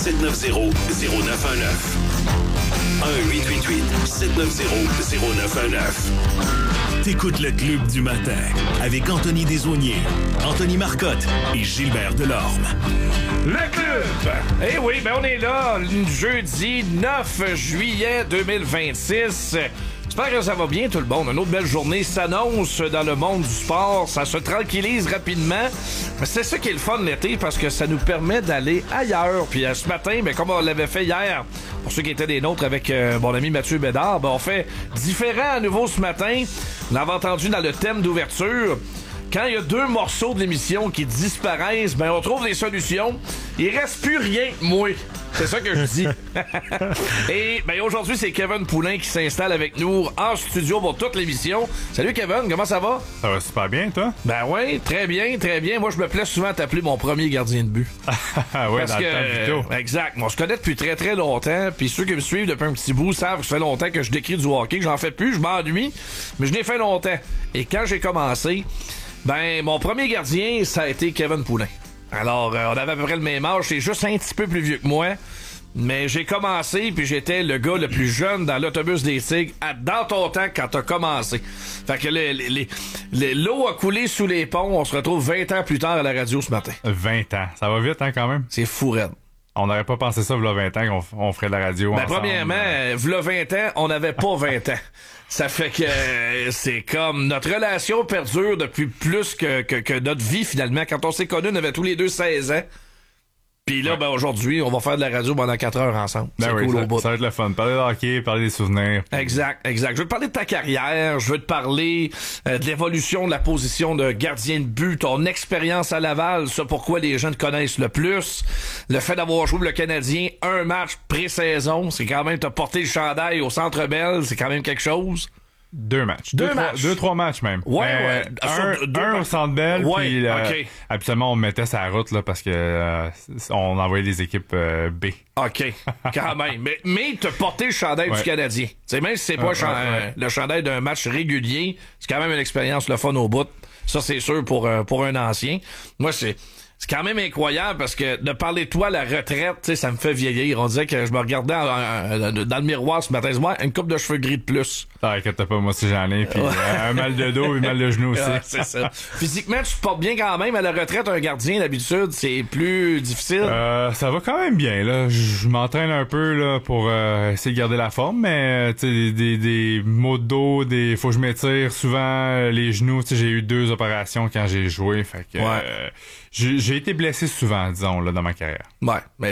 1-888-790-0919. 1-888-790-0919. T'écoutes le Club du matin avec Anthony Desaulniers, Anthony Marcotte et Gilbert Delorme. Le Club! Eh oui, ben on est là, jeudi 9 juillet 2026. J'espère que ça va bien tout le monde. Une autre belle journée s'annonce dans le monde du sport. Ça se tranquillise rapidement. C'est ça qui est le fun l'été parce que ça nous permet d'aller ailleurs. Puis ce matin, ben, comme on l'avait fait hier, pour ceux qui étaient des nôtres avec mon ami Mathieu Bédard, ben, on fait différent à nouveau ce matin. On l'avait entendu dans le thème d'ouverture. Quand il y a deux morceaux de l'émission qui disparaissent, ben on trouve des solutions. Il reste plus rien, moi. C'est ça que je dis. Et ben aujourd'hui, c'est Kevin Poulin qui s'installe avec nous en studio pour toute l'émission. Salut Kevin, comment ça va? Ça va super bien, toi? Ben oui, très bien, très bien. Moi, je me plais souvent à t'appeler mon premier gardien de but. Oui, parce dans que, le temps plutôt. Exact. Moi, je connais depuis très très longtemps. Puis ceux qui me suivent depuis un petit bout savent que ça fait longtemps que je décris du hockey, que j'en fais plus, je m'ennuie. Mais je l'ai fait longtemps. Et quand j'ai commencé, ben mon premier gardien, ça a été Kevin Poulin. Alors, on avait à peu près le même âge. C'est juste un petit peu plus vieux que moi. Mais j'ai commencé, puis j'étais le gars le plus jeune dans l'autobus des Tigres dans ton temps quand t'as commencé. Fait que l'eau a coulé sous les ponts. On se retrouve 20 ans plus tard à la radio ce matin. 20 ans. Ça va vite, hein, quand même? C'est fou raide. On n'aurait pas pensé ça, v'là 20 ans, qu'on ferait de la radio ensemble. Premièrement, v'là 20 ans, on n'avait pas 20 ans. Ça fait que c'est comme notre relation perdure depuis plus que notre vie, finalement. Quand on s'est connus, on avait tous les deux 16 ans. Puis là, ben aujourd'hui, on va faire de la radio pendant 4 heures ensemble. Ben c'est oui, cool au bout. Ça va être le fun. Parler de hockey, parler des souvenirs. Exact. Je veux te parler de ta carrière, je veux te parler de l'évolution de la position de gardien de but, ton expérience à Laval, ça pourquoi les gens te connaissent le plus, le fait d'avoir joué le Canadien un match pré-saison, c'est quand même t'as porté le chandail au Centre Bell, c'est quand même quelque chose. 2 matchs. Deux, 3 matchs même. Ouais. Un au Centre Bell, ouais, puis okay. Habituellement on mettait sa route là parce que on envoyait des équipes B. OK, quand même. Mais t'as porté le chandail du Canadien. T'sais, même si c'est pas le chandail d'un match régulier, c'est quand même une expérience le fun au bout. Ça, c'est sûr pour un ancien. Moi, c'est quand même incroyable parce que de parler de toi à la retraite, tu sais, ça me fait vieillir. On disait que je me regardais dans le miroir ce matin, moi, une coupe de cheveux gris de plus. Ah, inquiète pas, moi aussi j'en ai, puis un mal de dos et mal de genou aussi. C'est ça. Physiquement, tu te portes bien quand même. À la retraite, un gardien, d'habitude, c'est plus difficile. Ça va quand même bien, là. Je m'entraîne un peu, là, pour essayer de garder la forme, mais, tu sais, des maux de dos, faut que je m'étire souvent les genoux. Tu sais, j'ai eu 2 opérations quand j'ai joué, fait que j'ai été blessé souvent, disons, là, dans ma carrière. Ouais, mais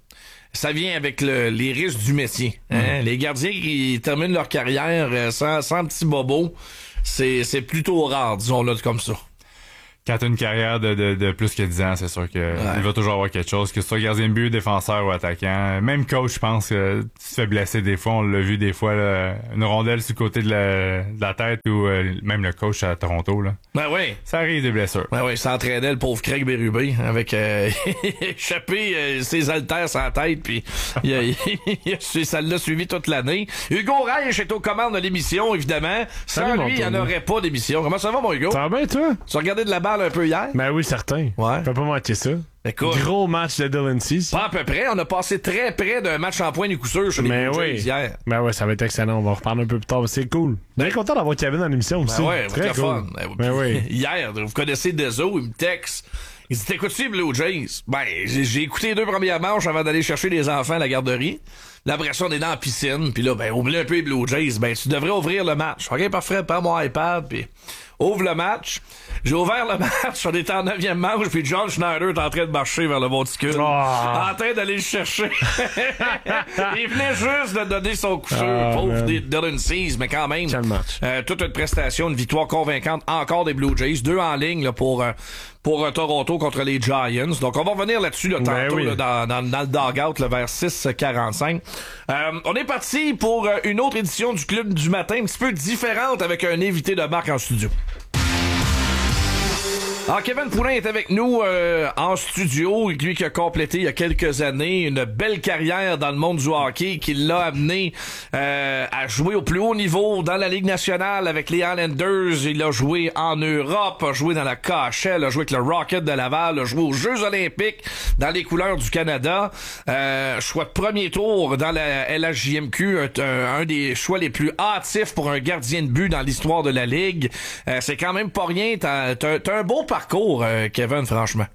ça vient avec les risques du métier. Hein? Les gardiens qui terminent leur carrière sans petit bobo, c'est plutôt rare, disons-le comme ça. Quand t'as une carrière de plus que 10 ans, c'est sûr que il va toujours avoir quelque chose, que ce soit gardien de but, défenseur ou attaquant. Même coach, je pense que tu te fais blesser des fois. On l'a vu des fois, là, une rondelle sur le côté de la tête ou même le coach à Toronto. Là. Ben oui. Ça arrive des blessures. Ben oui, ça entraînait le pauvre Craig Berube avec échappé ses haltères sur la tête, puis ça l'a suivi toute l'année. Hugo Reich est aux commandes de l'émission, évidemment. Sans lui, il n'y en aurait pas d'émission. Comment ça va, mon Hugo? Ça va bien, toi? Tu as regardé de la balle un peu hier? Ben oui, certain. Ouais. Peut pas manquer ça. Écoute, gros match de Dylan Cease. Pas à peu près. On a passé très près d'un match en point du coup sûr chez les Blue Jays hier. Ben ouais, ça va être excellent. On va en reparler un peu plus tard. C'est cool. Bien content d'avoir Kevin dans l'émission aussi. Ben ouais, très cool. fun. Ben oui. Hier, vous connaissez Dezo, il me texte. Il dit, t'écoutes-tu les Blue Jays? Ben, j'ai écouté les 2 premières manches avant d'aller chercher les enfants à la garderie. Là, après ça, on est dans la piscine. Puis là, ben, oublie un peu les Blue Jays. Ben, tu devrais ouvrir le match. OK, parfait, prends mon iPad, puis ouvre le match. J'ai ouvert le match, on était en 9e manche, puis John Schneider est en train de marcher vers le monticule. En train d'aller le chercher. Il venait juste de donner son coup sûr, pauvre Dylan Cease, mais quand même. Quel match. Toute une prestation, une victoire convaincante encore des Blue Jays. 2 en ligne là, pour Toronto contre les Giants. Donc, on va revenir là-dessus là, tantôt là, dans le dugout là, vers 6h45. On est parti pour une autre édition du Club du matin, un petit peu différente avec un invité de marque en studio. Alors, Kevin Poulin est avec nous en studio. Lui qui a complété il y a quelques années une belle carrière dans le monde du hockey qui l'a amené à jouer au plus haut niveau dans la Ligue nationale avec les Islanders. Il a joué en Europe, a joué dans la KHL, a joué avec le Rocket de Laval, a joué aux Jeux olympiques dans les couleurs du Canada. Choix de premier tour dans la LHJMQ, un des choix les plus hâtifs pour un gardien de but dans l'histoire de la Ligue. C'est quand même pas rien. T'as un beau parcours, Kevin, franchement.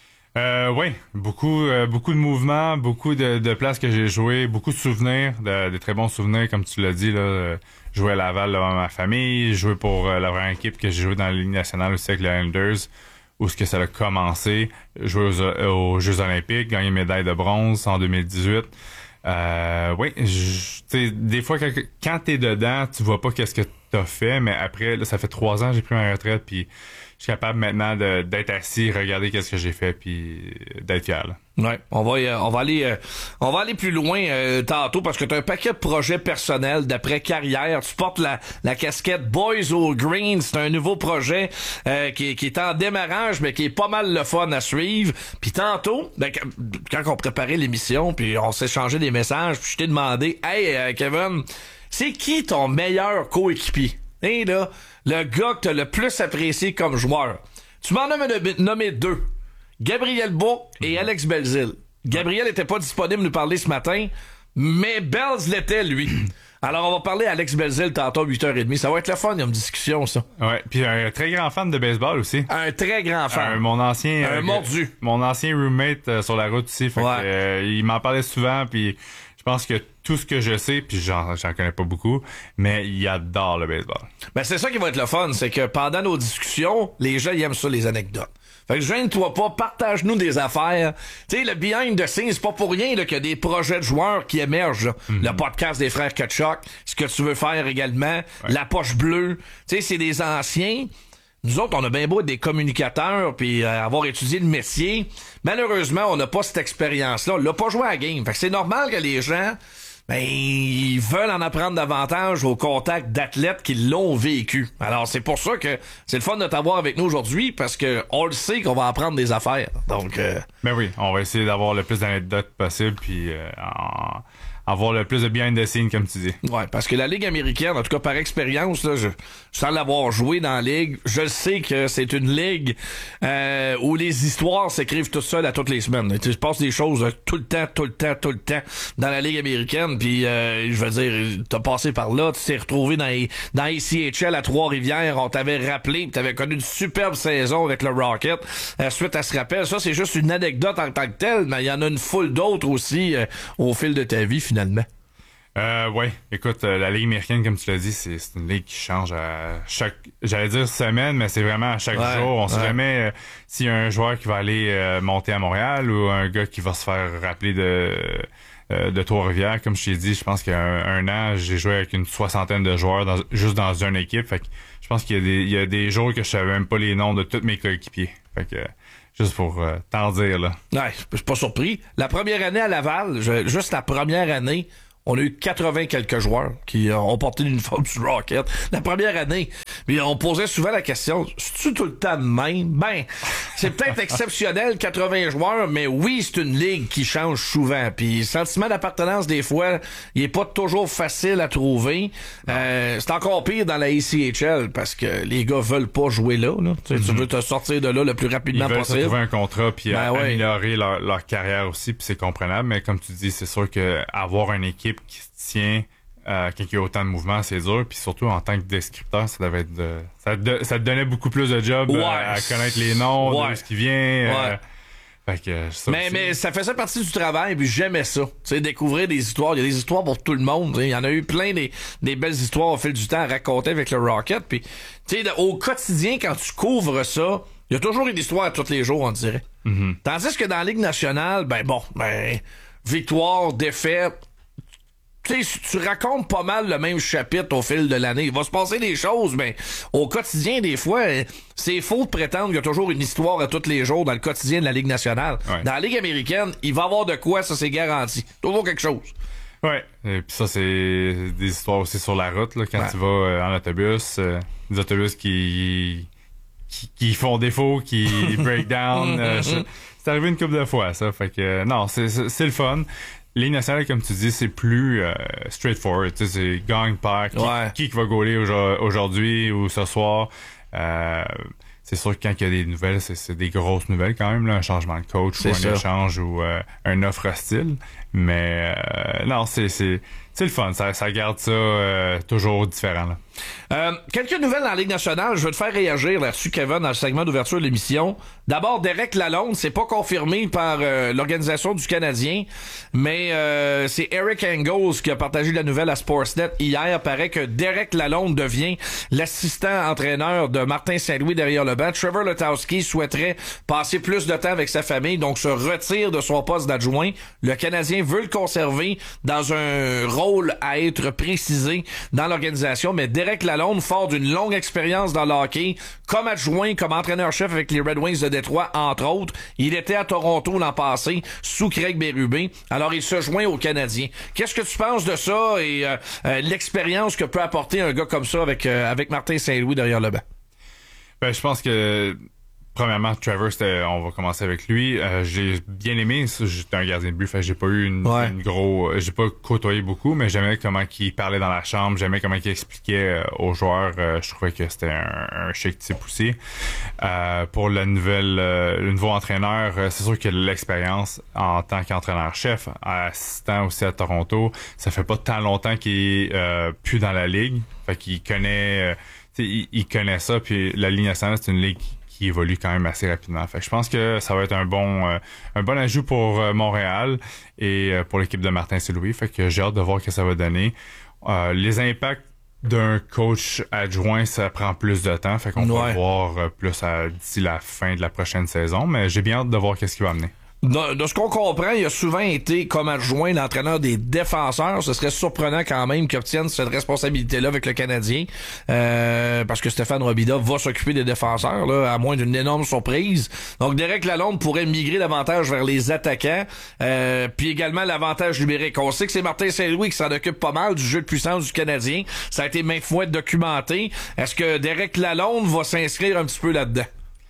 Oui, beaucoup de mouvements, beaucoup de places que j'ai joué, beaucoup de souvenirs, de très bons souvenirs, comme tu l'as dit, là. Jouer à Laval devant ma famille, jouer pour la vraie équipe que j'ai joué dans la Ligue nationale aussi avec les Islanders, où ce que ça a commencé, jouer aux Jeux olympiques, gagner médaille de bronze en 2018. Oui, tu sais, des fois quand t'es dedans, tu vois pas qu'est-ce que t'as fait, mais après, là, ça fait 3 ans que j'ai pris ma retraite, puis je suis capable maintenant d'être assis, regarder qu'est-ce que j'ai fait, puis d'être fier. Là. Ouais, on va aller plus loin tantôt parce que tu as un paquet de projets personnels d'après carrière. Tu portes la casquette Boys All Green, c'est un nouveau projet qui est en démarrage mais qui est pas mal le fun à suivre. Puis tantôt, quand on préparait l'émission, puis on s'est échangé des messages, puis je t'ai demandé, hey Kevin, c'est qui ton meilleur coéquipier? Et là, le gars que t'as le plus apprécié comme joueur. Tu m'en as nommé 2. Gabriel Bourque et Alex Belzile. Gabriel était pas disponible nous parler ce matin, mais Belz l'était, lui. Alors, on va parler à Alex Belzile tantôt à 8h30. Ça va être le fun, il y a une discussion, ça. Ouais, puis un très grand fan de baseball aussi. Un très grand fan. Mon ancien... mordu. Mon ancien roommate sur la route aussi. Fait que, il m'en parlait souvent, puis je pense que tout ce que je sais, puis j'en connais pas beaucoup, mais il adore le baseball. Ben, c'est ça qui va être le fun, c'est que pendant nos discussions, les gens ils aiment ça, les anecdotes. Fait que gêne-toi pas, partage-nous des affaires. Tu sais, le behind the scenes, c'est pas pour rien là, qu'il y a des projets de joueurs qui émergent. Le podcast des frères Kutchuk, ce que tu veux faire également, la poche bleue. Tu sais, c'est des anciens. Nous autres, on a bien beau être des communicateurs puis avoir étudié le métier. Malheureusement, on n'a pas cette expérience-là. On l'a pas joué à la game. Fait que c'est normal que les gens... ils veulent en apprendre davantage au contact d'athlètes qui l'ont vécu. Alors, c'est pour ça que c'est le fun de t'avoir avec nous aujourd'hui, parce que on le sait qu'on va apprendre des affaires. Donc, Ben oui, on va essayer d'avoir le plus d'anecdotes possible, puis avoir le plus de behind the scenes, comme tu dis. Ouais, parce que la Ligue américaine, en tout cas par expérience, là, sans l'avoir joué dans la Ligue, je sais que c'est une Ligue où les histoires s'écrivent toutes seules à toutes les semaines. Il se passe des choses tout le temps dans la Ligue américaine, puis je veux dire, t'as passé par là, tu t'es retrouvé dans ACHL à Trois-Rivières, on t'avait rappelé, t'avais connu une superbe saison avec le Rocket. Suite à ce rappel, ça c'est juste une anecdote en tant que telle, mais il y en a une foule d'autres aussi au fil de ta vie, finalement. Ouais, écoute, la Ligue américaine, comme tu l'as dit, c'est une ligue qui change à chaque, j'allais dire semaine, mais c'est vraiment à chaque jour. On sait jamais s'il y a un joueur qui va aller monter à Montréal ou un gars qui va se faire rappeler de Trois-Rivières. Comme je t'ai dit, je pense qu'il y a un an, j'ai joué avec une 60aine de joueurs juste dans une équipe. Fait que je pense qu'il y a des jours que je savais même pas les noms de tous mes coéquipiers. Fait que juste pour t'en dire, là. Ouais, je suis pas surpris. La première année à Laval, juste la première année, on a eu 80 quelques joueurs qui ont porté l'uniforme du Rocket. La première année. Puis on posait souvent la question, c'est-tu tout le temps de même? Ben, c'est peut-être exceptionnel, 80 joueurs, mais oui, c'est une ligue qui change souvent. Puis le sentiment d'appartenance, des fois, il est pas toujours facile à trouver. C'est encore pire dans la ACHL parce que les gars veulent pas jouer là. Tu veux te sortir de là le plus rapidement possible. Ils veulent trouver un contrat puis améliorer leur carrière aussi, puis c'est comprenable. Mais comme tu dis, c'est sûr que avoir une équipe qui se tient quand il y a autant de mouvements, c'est dur. Puis surtout, en tant que descripteur, ça devait être ça te donnait beaucoup plus de job à connaître les noms, de ce qui vient. Fait que, mais ça faisait partie du travail, puis j'aimais ça. Tu sais, découvrir des histoires. Il y a des histoires pour tout le monde. Il y en a eu plein des belles histoires au fil du temps à raconter avec le Rocket. Puis, tu sais, au quotidien, quand tu couvres ça, il y a toujours une histoire tous les jours, on dirait. Tandis que dans la Ligue nationale, victoire, défaite, tu sais, tu racontes pas mal le même chapitre au fil de l'année. Il va se passer des choses, mais au quotidien, des fois, c'est faux de prétendre qu'il y a toujours une histoire à tous les jours dans le quotidien de la Ligue nationale. Ouais. Dans la Ligue américaine, il va y avoir de quoi, ça c'est garanti. Toujours quelque chose. Ouais, et puis ça, c'est des histoires aussi sur la route, là, quand tu vas en autobus. Des autobus qui qui font défaut, qui break down. C'est arrivé une couple de fois, ça. Fait que non, c'est le fun. Ligue nationale, comme tu dis, c'est plus straightforward. Tu sais, c'est gagne, perd, qui va gauler aujourd'hui ou ce soir. C'est sûr que quand il y a des nouvelles, c'est des grosses nouvelles quand même, là, un changement de coach ou un échange ou un offre hostile. Mais non, c'est le fun. Ça garde ça toujours différent, là. Quelques nouvelles dans la Ligue nationale. Je veux te faire réagir là-dessus, Kevin, dans le segment d'ouverture de l'émission. D'abord, Derek Lalonde, c'est pas confirmé par l'organisation du Canadien, mais c'est Eric Engels qui a partagé la nouvelle à Sportsnet hier. Paraît que Derek Lalonde devient l'assistant entraîneur de Martin Saint-Louis derrière le banc. Trevor Letowski souhaiterait passer plus de temps avec sa famille, donc se retire de son poste d'adjoint. Le Canadien veut le conserver dans un rôle à être précisé dans l'organisation, mais Derek Lalonde, fort d'une longue expérience dans le hockey, comme adjoint, comme entraîneur-chef avec les Red Wings de Détroit, entre autres. Il était à Toronto l'an passé, sous Craig Berube. Alors, il se joint aux Canadiens. Qu'est-ce que tu penses de ça et l'expérience que peut apporter un gars comme ça avec Martin Saint-Louis derrière le banc? Ben, je pense que premièrement, Trevor, on va commencer avec lui. J'ai bien aimé. J'étais un gardien de but, fait que j'ai pas eu j'ai pas côtoyé beaucoup, mais j'aimais comment il parlait dans la chambre, j'aimais comment il expliquait aux joueurs. Je trouvais que c'était un chic type aussi. Pour le nouveau entraîneur, c'est sûr que l'expérience en tant qu'entraîneur-chef, assistant aussi à Toronto, ça fait pas tant longtemps qu'il est plus dans la ligue. Fait qu'il connaît, il connaît ça. Puis la Ligue nationale, c'est une ligue qui évolue quand même assez rapidement. Fait que je pense que ça va être un bon ajout pour Montréal et pour l'équipe de Martin Saint-Louis. Fait que j'ai hâte de voir ce que ça va donner. Les impacts d'un coach adjoint, ça prend plus de temps. Fait qu'on va voir plus d'ici la fin de la prochaine saison. Mais j'ai bien hâte de voir qu'est-ce qu'il va amener. De ce qu'on comprend, il a souvent été comme adjoint l'entraîneur des défenseurs. Ce serait surprenant quand même qu'il obtienne cette responsabilité-là avec le Canadien, parce que Stéphane Robida va s'occuper des défenseurs, là, à moins d'une énorme surprise. Donc Derek Lalonde pourrait migrer davantage vers les attaquants, puis également l'avantage numérique. On sait que c'est Martin Saint-Louis qui s'en occupe pas mal du jeu de puissance du Canadien. Ça a été maintes fois documenté. Est-ce que Derek Lalonde va s'inscrire un petit peu là-dedans?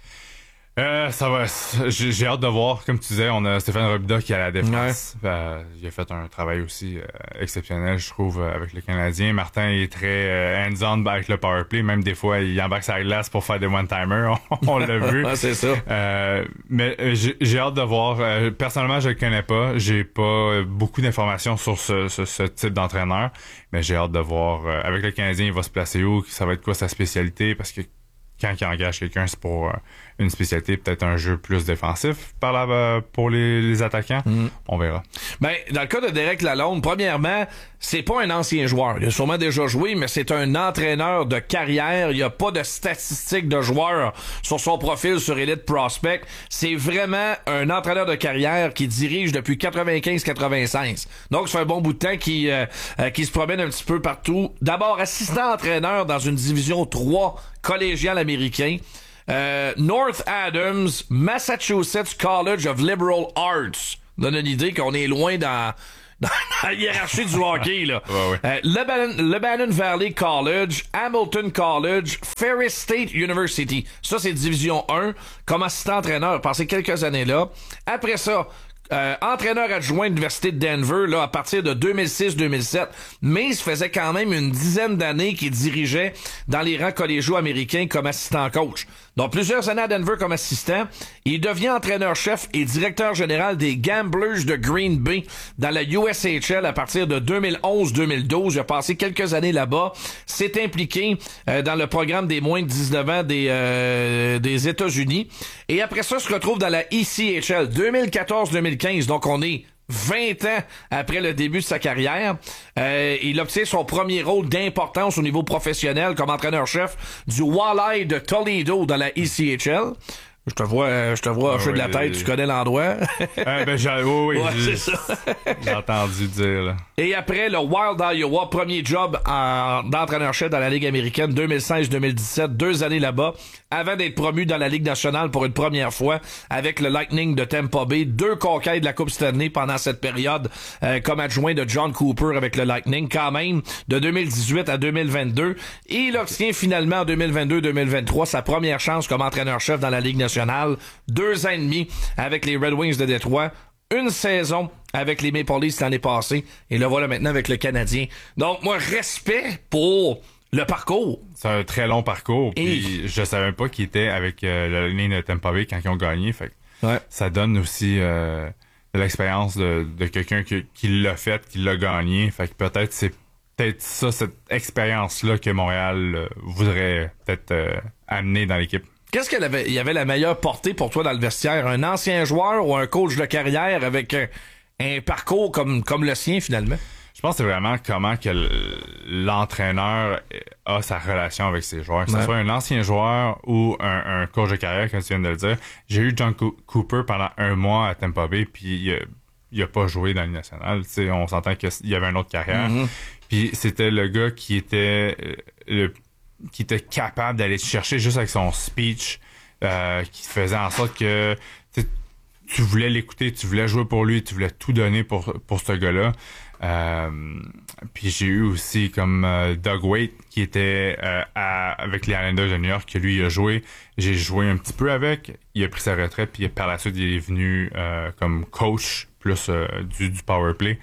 J'ai hâte de voir. Comme tu disais, on a Stéphane Robida qui est à la défense. Il a fait un travail aussi exceptionnel, je trouve, avec le Canadien. Martin est très hands-on avec le powerplay. Même des fois, il embarque sa glace pour faire des one-timers. On l'a vu. C'est ça. Mais j'ai hâte de voir. Personnellement, je le connais pas. J'ai pas beaucoup d'informations sur ce type d'entraîneur. Mais j'ai hâte de voir. Avec le Canadien, il va se placer où? Ça va être quoi sa spécialité? Parce que quand il engage quelqu'un, c'est pour une spécialité, peut-être un jeu plus défensif pour les attaquants. On verra. Ben, dans le cas de Derek Lalonde, premièrement, c'est pas un ancien joueur. Il a sûrement déjà joué, mais c'est un entraîneur de carrière. Il n'y a pas de statistiques de joueurs sur son profil sur Elite Prospect. C'est vraiment un entraîneur de carrière qui dirige depuis 95-96. Donc, c'est un bon bout de temps qui se promène un petit peu partout. D'abord, assistant entraîneur dans une division 3 collégiale américain. North Adams, Massachusetts College of Liberal Arts. Donne une idée qu'on est loin dans la hiérarchie du hockey, là. Ouais. Lebanon Valley College, Hamilton College, Ferris State University. Ça, c'est division 1. Comme assistant-entraîneur, passé quelques années là. Après ça, entraîneur adjoint de l'Université de Denver, là, à partir de 2006-2007. Mais ça faisait quand même une dizaine d'années qu'il dirigeait dans les rangs collégiaux américains comme assistant-coach. Donc, plusieurs années à Denver comme assistant. Il devient entraîneur-chef et directeur général des Gamblers de Green Bay dans la USHL à partir de 2011-2012. Il a passé quelques années là-bas. S'est impliqué dans le programme des moins de 19 ans des États-Unis. Et après ça, se retrouve dans la ECHL 2014-2015. Donc, on est 20 ans après le début de sa carrière. Il obtient son premier rôle d'importance au niveau professionnel comme entraîneur-chef du Walleye de Toledo dans la ECHL. Je te vois hocher de la tête, tu connais l'endroit. Oui, Ouais, c'est ça. j'ai entendu dire, là. Et après le Wild Iowa, premier job d'entraîneur-chef dans la Ligue américaine, 2016-2017, 2 années là-bas, avant d'être promu dans la Ligue nationale pour une première fois avec le Lightning de Tampa Bay, 2 conquêtes de la Coupe Stanley pendant cette période comme adjoint de John Cooper avec le Lightning quand même, de 2018 à 2022. Et il obtient finalement en 2022-2023 sa première chance comme entraîneur-chef dans la Ligue nationale. 2 ans et demi avec les Red Wings de Détroit. Une saison avec les Maple Leafs l'année passée. Et le voilà maintenant avec le Canadien. Donc, moi, respect pour le parcours. C'est un très long parcours. Puis je savais même pas qu'il était avec la ligne de Tampa Bay quand ils ont gagné. Fait que ça donne aussi de l'expérience de quelqu'un qui l'a fait, qui l'a gagné. Fait que peut-être c'est ça, cette expérience-là que Montréal voudrait peut-être amener dans l'équipe. Qu'est-ce qu'il y avait la meilleure portée pour toi dans le vestiaire? Un ancien joueur ou un coach de carrière avec un parcours comme le sien, finalement? Je pense que c'est vraiment comment que l'entraîneur a sa relation avec ses joueurs. Que ce soit un ancien joueur ou un coach de carrière, comme tu viens de le dire. J'ai eu John Cooper pendant 1 mois à Tampa Bay, puis il a pas joué dans le national. T'sais, on s'entend qu'il y avait une autre carrière. Mm-hmm. Puis c'était le gars qui était qui était capable d'aller te chercher juste avec son speech, qui faisait en sorte que tu voulais l'écouter, tu voulais jouer pour lui, tu voulais tout donner pour ce gars-là. Puis j'ai eu aussi comme Doug Weight qui était avec les Islanders de New York, que lui il a joué. J'ai joué un petit peu avec, il a pris sa retraite, puis par la suite il est venu comme coach plus du power play.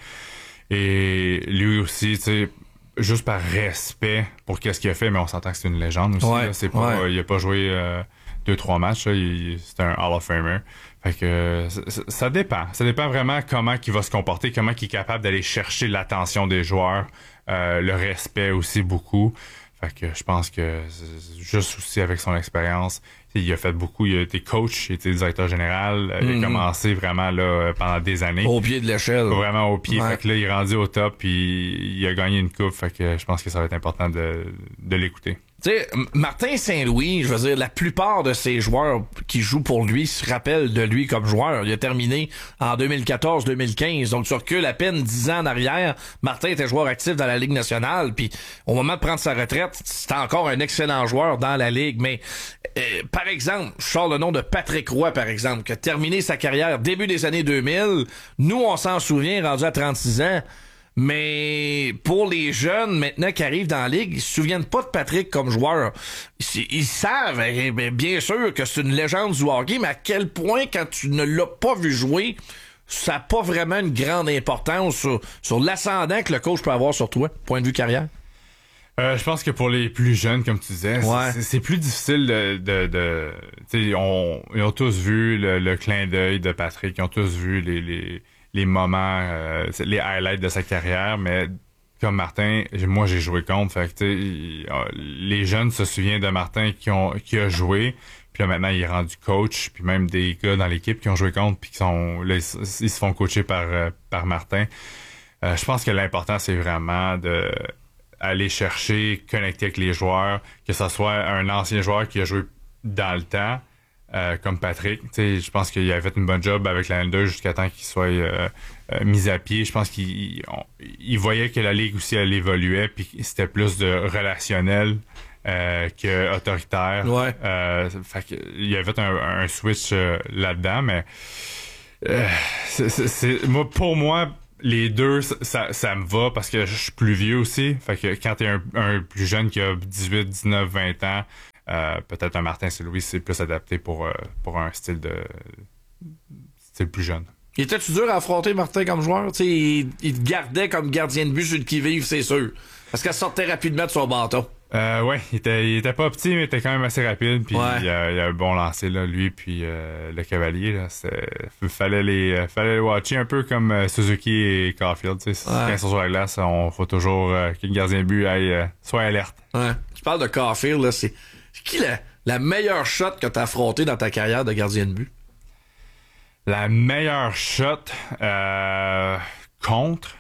Et lui aussi, tu sais, juste par respect pour qu'est-ce qu'il a fait, mais on s'entend que c'est une légende aussi. Là, c'est pas, il a pas joué 2-3 matchs, là, c'est un Hall of Famer. Fait que ça dépend. Ça dépend vraiment comment il va se comporter, comment il est capable d'aller chercher l'attention des joueurs, le respect aussi beaucoup. Fait que je pense que juste aussi avec son expérience, il a fait beaucoup. Il a été coach, il a été directeur général. Il a commencé vraiment là pendant des années. Au pied de l'échelle. Vraiment au pied. Fait que là, il est rendu au top puis il a gagné une coupe. Fait que je pense que ça va être important de l'écouter. Tu sais, Martin Saint-Louis, je veux dire, la plupart de ces joueurs qui jouent pour lui se rappellent de lui comme joueur. Il a terminé en 2014-2015, donc tu recules à peine 10 ans en arrière. Martin était joueur actif dans la Ligue nationale, puis au moment de prendre sa retraite, c'était encore un excellent joueur dans la Ligue. Mais par exemple, je sors le nom de Patrick Roy, par exemple, qui a terminé sa carrière début des années 2000. Nous, on s'en souvient, rendu à 36 ans. Mais pour les jeunes maintenant qui arrivent dans la Ligue, ils se souviennent pas de Patrick comme joueur. Ils savent, bien sûr, que c'est une légende du hockey, mais à quel point, quand tu ne l'as pas vu jouer, ça n'a pas vraiment une grande importance sur l'ascendant que le coach peut avoir sur toi, point de vue carrière? Je pense que pour les plus jeunes, comme tu disais, c'est plus difficile de tu sais, ils ont tous vu le clin d'œil de Patrick, ils ont tous vu les moments, les highlights de sa carrière, mais comme Martin, moi j'ai joué contre, fait que les jeunes se souviennent de Martin qui a joué, puis là maintenant il est rendu coach, puis même des gars dans l'équipe qui ont joué contre, puis ils se font coacher par Martin. Je pense que l'important c'est vraiment de aller chercher, connecter avec les joueurs, que ce soit un ancien joueur qui a joué dans le temps, comme Patrick. Je pense qu'il avait fait une bonne job avec la N2 jusqu'à temps qu'il soit mis à pied. Je pense qu'il voyait que la Ligue aussi, elle évoluait, puis c'était plus de relationnel que autoritaire. Fait qu'il y avait fait un switch là-dedans, mais moi, pour moi, les deux, ça me va parce que je suis plus vieux aussi. Fait que quand t'es un plus jeune qui a 18, 19, 20 ans, peut-être un Martin Saint-Louis, c'est plus adapté pour un style plus jeune. Était-tu dur à affronter Martin comme joueur? T'sais, il te gardait comme gardien de but sur le qui-vive, c'est sûr. Parce qu'elle sortait rapidement de son bâton. Ouais, il était pas petit, mais il était quand même assez rapide. Puis il a un bon lancer, là, lui, puis le cavalier. Là, fallait les watcher un peu comme Suzuki et Caulfield. Quand ils sont sur la glace, on faut toujours que le gardien de but soit alerte. Ouais. Tu parles de Caulfield, là, c'est qui la meilleure shot que tu as affronté dans ta carrière de gardien de but? La meilleure shot contre...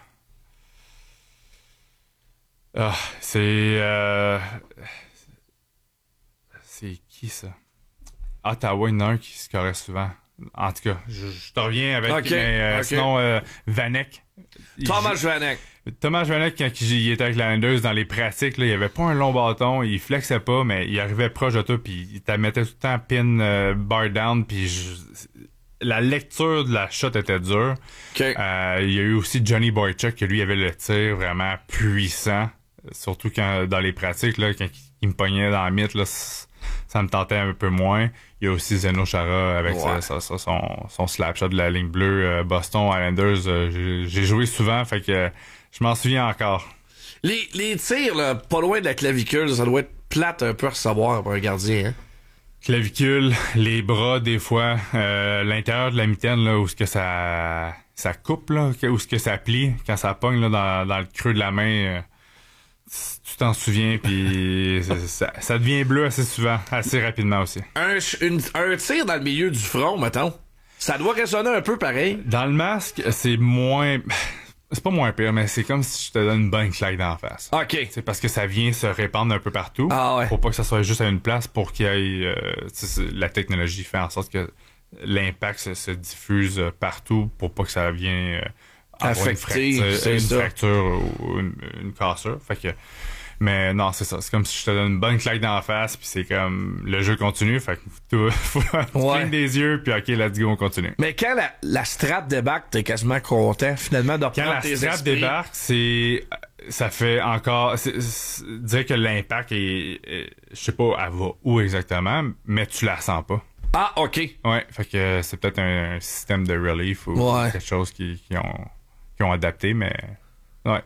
c'est qui ça? Ottawa, il y en a un qui scorait souvent. En tout cas, je te reviens avec... Ok, mais, ok. Sinon, Vanek. Thomas Vanek. Thomas Vanek, quand il était avec l'Islanders, dans les pratiques, là, il avait pas un long bâton, il flexait pas, mais il arrivait proche de toi, puis il te mettait tout le temps pin, bar down, puis la lecture de la shot était dure. OK. Il y a eu aussi Johnny Boychuk, que lui avait le tir vraiment puissant, surtout quand dans les pratiques, là, quand il me pognait dans la mythe, là, ça me tentait un peu moins. Il y a aussi Zdeno Chara avec son slap shot de la ligne bleue. Boston Islanders, j'ai joué souvent, fait que je m'en souviens encore. Les tirs, là, pas loin de la clavicule, ça doit être plate un peu à recevoir pour un gardien, hein? Clavicule, les bras, des fois, l'intérieur de la mitaine, là, où ce que ça coupe, là, où ce que ça plie, quand ça pogne, là, dans le creux de la main, tu t'en souviens, puis ça devient bleu assez souvent, assez rapidement aussi. Un tir dans le milieu du front, mettons, ça doit résonner un peu pareil. Dans le masque, c'est moins... C'est pas moins pire, mais c'est comme si je te donne une bonne claque d'en face. OK. C'est parce que ça vient se répandre un peu partout. Ah ouais. Pour pas que ça soit juste à une place, pour qu'il y ait... la technologie fait en sorte que l'impact se diffuse partout pour pas que ça vienne avoir une fracture ou une cassure. Fait que... Mais non, c'est ça. C'est comme si je te donne une bonne claque d'en face, puis c'est comme le jeu continue. Fait que tu clignes des yeux, puis OK, let's go, on continue. Mais quand la strap débarque, t'es quasiment content finalement de reprendre tes esprits. Quand la strap débarque, ça fait encore... dire que l'impact est... Je sais pas, elle va où exactement, mais tu la sens pas. Ah, OK. Ouais, fait que c'est peut-être un système de relief ou quelque chose qui ont adapté, mais... Ouais.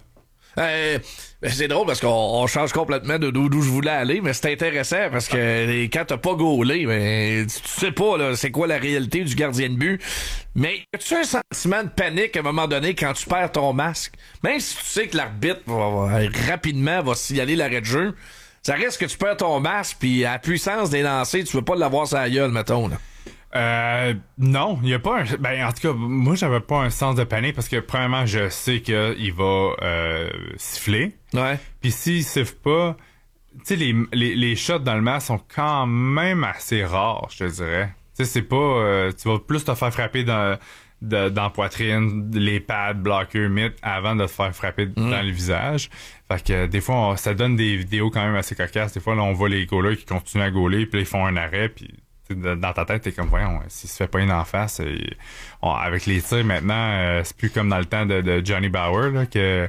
C'est drôle parce qu'on change complètement de d'où je voulais aller, mais c'est intéressant parce que quand t'as pas gaulé, mais tu sais pas là, c'est quoi la réalité du gardien de but. Mais as-tu un sentiment de panique à un moment donné quand tu perds ton masque? Même si tu sais que l'arbitre rapidement va signaler l'arrêt de jeu, ça risque que tu perds ton masque puis à la puissance des lancers, tu veux pas l'avoir sur la gueule, mettons là. Non, il y a pas en tout cas, moi j'avais pas un sens de panique parce que premièrement, je sais qu'il va siffler. Ouais. Puis s'il siffle pas, tu sais les shots dans le masque sont quand même assez rares, je te dirais. Tu sais c'est pas tu vas plus te faire frapper dans la poitrine, les pads, bloqueurs, mythes avant de te faire frapper dans le visage. Fait que des fois ça donne des vidéos quand même assez cocasses. Des fois là on voit les goalers qui continuent à gauler, puis là, ils font un arrêt, puis dans ta tête, t'es comme, voyons, s'il se fait pas une en face, avec les tirs maintenant, c'est plus comme dans le temps de Johnny Bauer, là, que,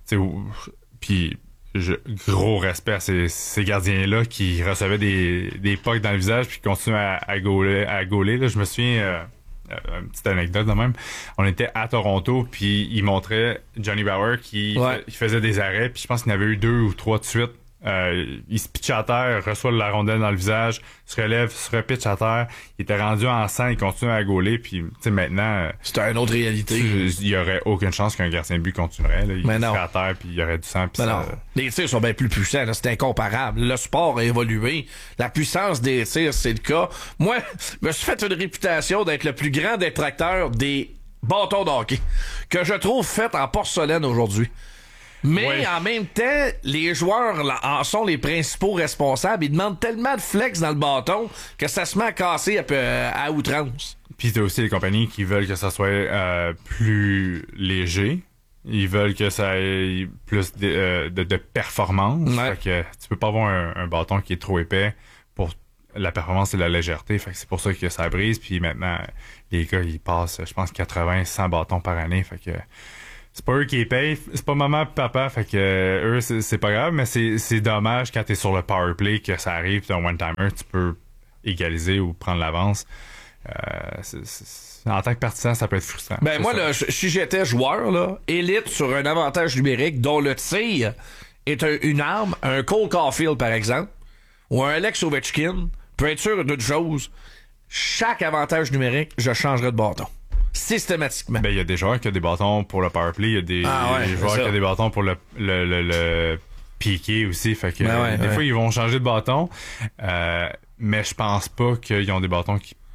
puis gros respect à ces gardiens-là qui recevaient des pucks dans le visage puis qui continuaient à gauler, là. Je me souviens, une petite anecdote de même, on était à Toronto puis il montrait Johnny Bauer qui il faisait des arrêts, puis je pense qu'il y en avait eu 2 ou 3 de suite. Il se pitche à terre, reçoit la rondelle dans le visage, se relève, se repitche à terre. Il était rendu en sang, il continue à gauler, puis tu sais maintenant... C'était une autre réalité. Il y aurait aucune chance qu'un gardien de but continuerait. Là. Il serait à terre, puis il y aurait du sang. Puis non. Les tirs sont bien plus puissants, là. C'est incomparable. Le sport a évolué. La puissance des tirs, c'est le cas. Moi, je me suis fait une réputation d'être le plus grand détracteur des bâtons de hockey, que je trouve fait en porcelaine aujourd'hui. Mais en même temps, les joueurs là, en sont les principaux responsables. Ils demandent tellement de flex dans le bâton que ça se met à casser à outrance. Puis t'as aussi les compagnies qui veulent que ça soit plus léger. Ils veulent que ça ait plus de performance. Ouais. Fait que tu peux pas avoir un bâton qui est trop épais pour la performance et la légèreté. Fait que c'est pour ça que ça brise. Puis maintenant, les gars, ils passent, je pense, 80-100 bâtons par année. Fait que c'est pas eux qui les payent, c'est pas maman et papa, fait que eux c'est pas grave, mais c'est dommage quand t'es sur le power play que ça arrive, t'as un one-timer, tu peux égaliser ou prendre l'avance. En tant que partisan, ça peut être frustrant. Ben moi, là, si j'étais joueur, là, élite sur un avantage numérique dont le tir est une arme, un Cole Caulfield par exemple, ou un Alex Ovechkin, peut être sûr d'une chose, chaque avantage numérique, je changerais de bâton. Systématiquement. Ben, il y a des joueurs qui ont des bâtons pour le power play, il y a des joueurs qui ont des bâtons pour le piqué aussi, fait que des fois ils vont changer de bâton, mais je pense pas qu'ils ont des bâtons qui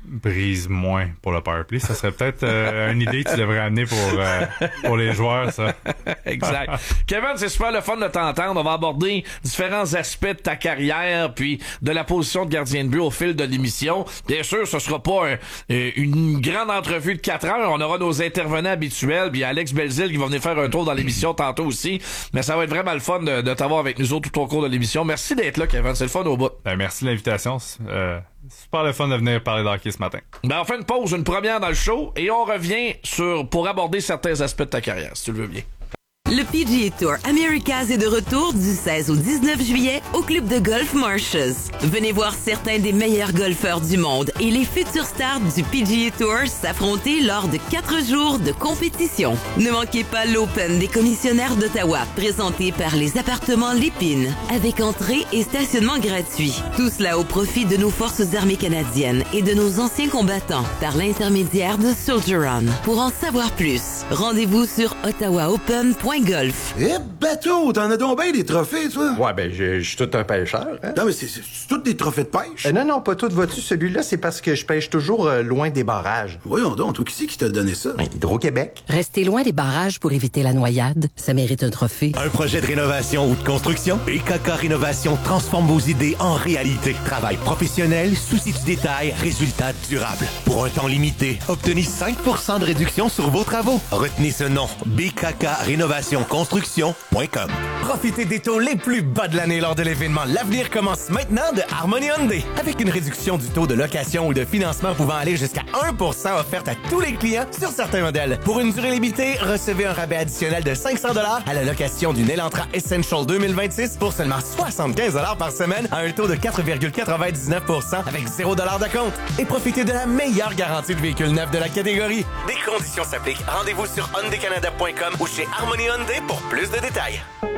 brise moins pour le powerplay. Ça serait peut-être une idée que tu devrais amener pour les joueurs, ça. Exact. Kevin, c'est super le fun de t'entendre. On va aborder différents aspects de ta carrière puis de la position de gardien de but au fil de l'émission. Bien sûr, ce sera pas une grande entrevue de 4 heures. On aura nos intervenants habituels, puis Alex Belzile qui va venir faire un tour dans l'émission tantôt aussi. Mais ça va être vraiment le fun de t'avoir avec nous autres tout au cours de l'émission. Merci d'être là, Kevin. C'est le fun au bout. Merci de l'invitation. Super le fun de venir parler d'hockey ce matin. On fait une pause, une première dans le show, et on revient pour aborder certains aspects de ta carrière, si tu le veux bien. Le PGA Tour Americas est de retour du 16 au 19 juillet au club de golf Marshes. Venez voir certains des meilleurs golfeurs du monde et les futures stars du PGA Tour s'affronter lors de 4 jours de compétition. Ne manquez pas l'Open des commissionnaires d'Ottawa, présenté par les appartements Lépine, avec entrée et stationnement gratuit. Tout cela au profit de nos forces armées canadiennes et de nos anciens combattants, par l'intermédiaire de Soldieron. Pour en savoir plus, rendez-vous sur ottawaopen.golf. Bateau, t'en as donc bien des trophées, toi? Ouais, ben, je suis tout un pêcheur. Hein? Non, mais c'est tous des trophées de pêche? Non, pas tout. Vois-tu, celui-là, c'est parce que je pêche toujours loin des barrages. Voyons donc, toi, qui c'est qui t'a donné ça? Hydro-Québec. Rester loin des barrages pour éviter la noyade, ça mérite un trophée. Un projet de rénovation ou de construction? BKK Rénovation transforme vos idées en réalité. Travail professionnel, souci du détail, résultat durable. Pour un temps limité, obtenez 5% de réduction sur vos travaux. Retenez ce nom, BKK Rénovation Construction.com. Profitez des taux les plus bas de l'année lors de l'événement L'avenir commence maintenant de Harmony Hyundai. Avec une réduction du taux de location ou de financement pouvant aller jusqu'à 1% offerte à tous les clients sur certains modèles. Pour une durée limitée, recevez un rabais additionnel de 500$ à la location d'une Elantra Essential 2026 pour seulement 75$ par semaine à un taux de 4,99% avec 0$ d'acompte. Et profitez de la meilleure garantie de véhicule neuf de la catégorie. Des conditions s'appliquent. Rendez-vous sur hyundaicanada.com ou chez Harmony Hyundai pour plus de détails.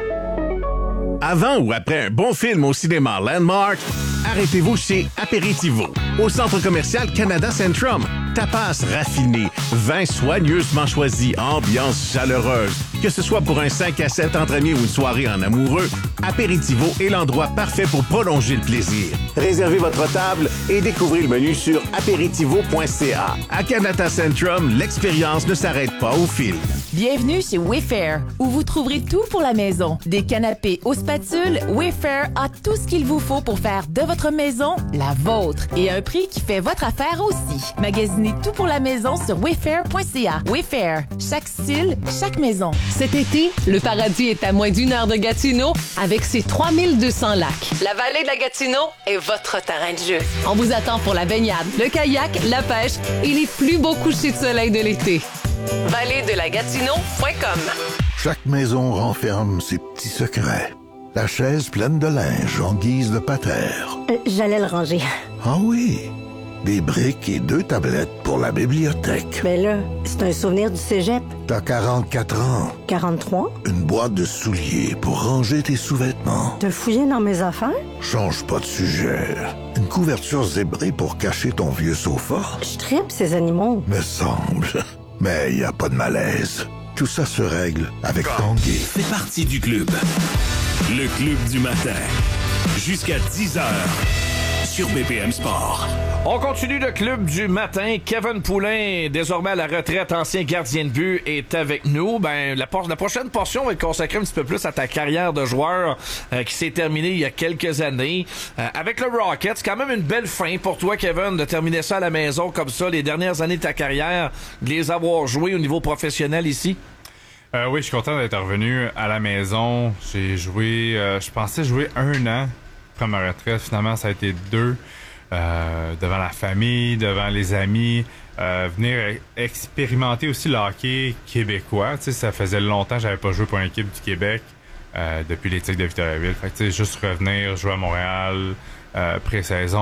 Avant ou après un bon film au cinéma Landmark, arrêtez-vous chez Aperitivo, au centre commercial Canada Centrum. Tapas raffiné, vin soigneusement choisi, ambiance chaleureuse. Que ce soit pour un 5 à 7 entre amis ou une soirée en amoureux, Aperitivo est l'endroit parfait pour prolonger le plaisir. Réservez votre table et découvrez le menu sur aperitivo.ca. À Canada Centrum, l'expérience ne s'arrête pas au fil. Bienvenue chez Wayfair, où vous trouverez tout pour la maison. Des canapés aux spatules, Wayfair a tout ce qu'il vous faut pour faire de votre maison la vôtre. Et à un prix qui fait votre affaire aussi. Magasinez tout pour la maison sur wayfair.ca. Wayfair, chaque style, chaque maison. Cet été, le paradis est à moins d'1 heure de Gatineau avec ses 3200 lacs. La vallée de la Gatineau est votre terrain de jeu. On vous attend pour la baignade, le kayak, la pêche et les plus beaux couchers de soleil de l'été. Vallée-de-la-Gatineau.com. Chaque maison renferme ses petits secrets. La chaise pleine de linge en guise de patère. J'allais le ranger. Ah oui, des briques et 2 tablettes pour la bibliothèque. Mais là, c'est un souvenir du cégep. T'as 44 ans. 43? Une boîte de souliers pour ranger tes sous-vêtements. Te fouiller dans mes affaires? Change pas de sujet. Une couverture zébrée pour cacher ton vieux sofa. Je tripe ces animaux. Me semble. Mais y a pas de malaise. Tout ça se règle avec Tanguay. Fais partie du club. Le club du matin. Jusqu'à 10h. Sur BPM Sport. On continue le club du matin. Kevin Poulin, désormais à la retraite, ancien gardien de but, est avec nous. La prochaine portion va être consacrée un petit peu plus à ta carrière de joueur qui s'est terminée il y a quelques années. Avec le Rocket, c'est quand même une belle fin pour toi, Kevin, de terminer ça à la maison comme ça, les dernières années de ta carrière, de les avoir joués au niveau professionnel ici. Oui, je suis content d'être revenu à la maison. J'ai joué, je pensais jouer 1 an après ma retraite. Finalement, ça a été 2. Devant la famille, devant les amis, venir expérimenter aussi le hockey québécois. Tu sais, ça faisait longtemps que j'avais pas joué pour une équipe du Québec depuis les Tigres de Victoriaville. Fait que, tu sais, juste revenir jouer à Montréal pré-saison.